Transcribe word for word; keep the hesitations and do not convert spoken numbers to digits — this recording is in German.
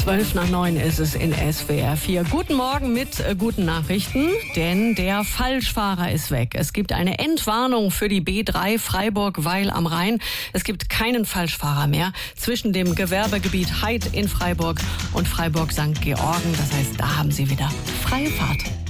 Zwölf nach neun ist es in S W R vier. Guten Morgen mit äh, guten Nachrichten, denn der Falschfahrer ist weg. Es gibt eine Entwarnung für die B drei Freiburg-Weil am Rhein. Es gibt keinen Falschfahrer mehr zwischen dem Gewerbegebiet Heid in Freiburg und Freiburg Sankt Georgen. Das heißt, da haben Sie wieder freie Fahrt.